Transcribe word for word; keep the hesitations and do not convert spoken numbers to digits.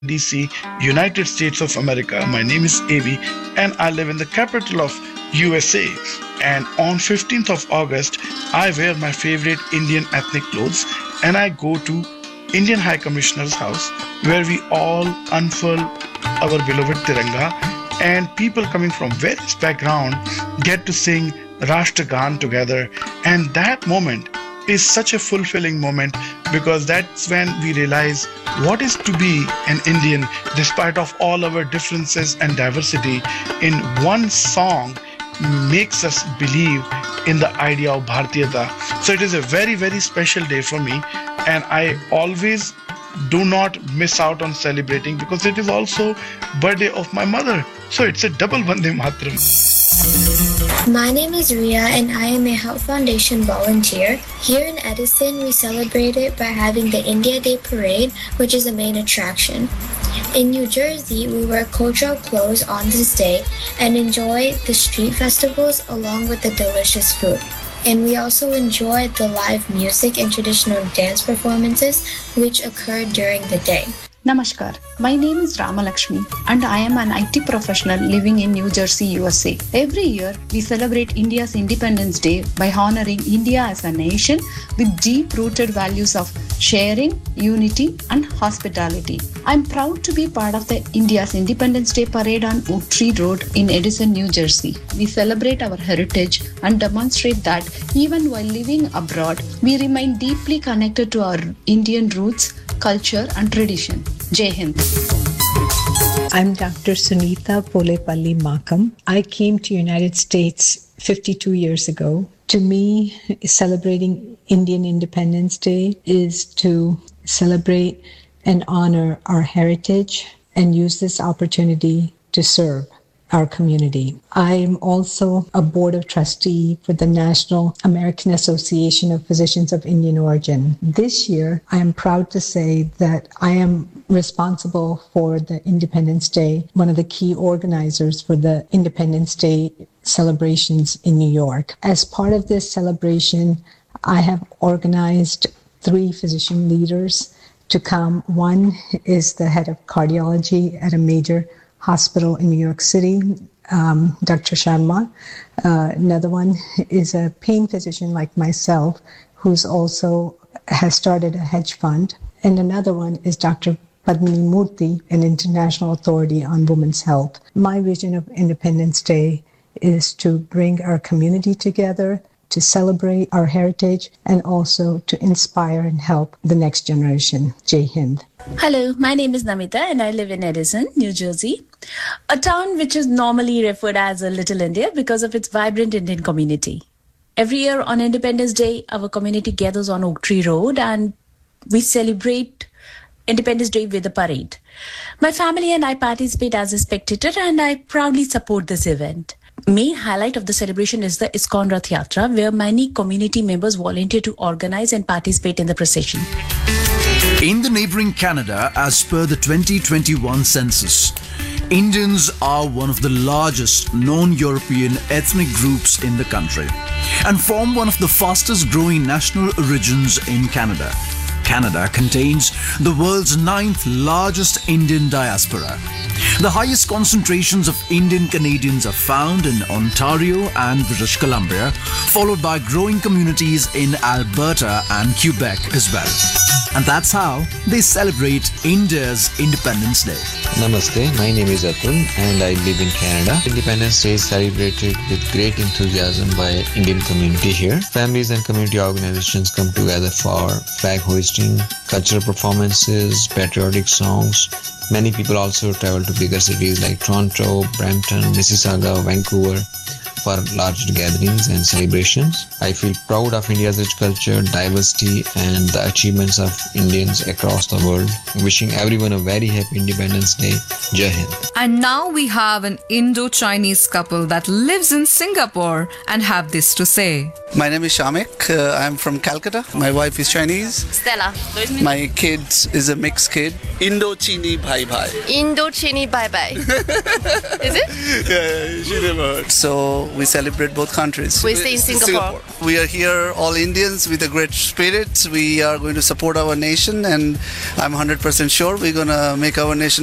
D C, United States of America. My name is Avi and I live in the capital of U S A. And on fifteenth of August, I wear my favorite Indian ethnic clothes and I go to Indian High Commissioner's house where we all unfurl our beloved Tiranga and people coming from various background get to sing Rashtragan together. And that moment is such a fulfilling moment because that's when we realize what is to be an Indian despite of all our differences and diversity in one song makes us believe in the idea of Bharatiyata. So it is a very, very special day for me and I always do not miss out on celebrating because it is also birthday of my mother. So it's a double Vande Mataram. My name is Ria and I am a Health Foundation volunteer. Here in Edison, we celebrate it by having the India Day Parade, which is the main attraction. In New Jersey, we wear cultural clothes on this day and enjoy the street festivals along with the delicious food. And we also enjoy the live music and traditional dance performances which occur during the day. Namaskar. My name is Rama Lakshmi and I am an I T professional living in New Jersey, U S A. Every year, we celebrate India's Independence Day by honoring India as a nation with deep-rooted values of sharing, unity, and hospitality. I'm proud to be part of the India's Independence Day Parade on Oak Tree Road in Edison, New Jersey. We celebrate our heritage and demonstrate that even while living abroad, we remain deeply connected to our Indian roots, culture and tradition. Jai Hind. I'm Doctor Sunita Polepalli Makam. I came to United States fifty-two years ago. To me, celebrating Indian Independence Day is to celebrate and honor our heritage and use this opportunity to serve our community. I'm also a board of trustee for the National American Association of Physicians of Indian Origin. This year, I am proud to say that I am responsible for the Independence Day, one of the key organizers for the Independence Day celebrations in New York. As part of this celebration, I have organized three physician leaders to come. One is the head of cardiology at a major hospital in New York City, um, Doctor Sharma. Uh, another one is a pain physician like myself, who's also has started a hedge fund. And another one is Doctor Padmini Murthy, an international authority on women's health. My vision of Independence Day is to bring our community together, to celebrate our heritage, and also to inspire and help the next generation. Jai Hind. Hello, my name is Namita and I live in Edison, New Jersey, a town which is normally referred as a Little India because of its vibrant Indian community. Every year on Independence Day, our community gathers on Oak Tree Road and we celebrate Independence Day with a parade. My family and I participate as a spectator and I proudly support this event. Main highlight of the celebration is the ISKCON Rath Yatra, where many community members volunteer to organize and participate in the procession. In the neighboring Canada, as per the twenty twenty-one census, Indians are one of the largest non-European ethnic groups in the country and form one of the fastest growing national origins in Canada. Canada contains the world's ninth largest Indian diaspora. The highest concentrations of Indian Canadians are found in Ontario and British Columbia, followed by growing communities in Alberta and Quebec as well. And that's how they celebrate India's Independence Day. Namaste, my name is Atul and I live in Canada. Independence Day is celebrated with great enthusiasm by Indian community here. Families and community organizations come together for flag hoisting, cultural performances, patriotic songs. Many people also travel to bigger cities like Toronto, Brampton, Mississauga, Vancouver for large gatherings and celebrations. I feel proud of India's rich culture, diversity, and the achievements of Indians across the world. Wishing everyone a very happy Independence Day. Jai Hind. And now we have an Indo-Chinese couple that lives in Singapore and have this to say. My name is Shamik. Uh, I'm from Calcutta. My wife is Chinese. Stella. My kid is a mixed kid. Indo-Chini Bhai Bhai. Indo-Chini Bhai Bhai. Is it? Yeah, she never heard. So we celebrate both countries. We stay in Singapore. We are here, all Indians, with a great spirit. We are going to support our nation, and I'm one hundred percent sure we're going to make our nation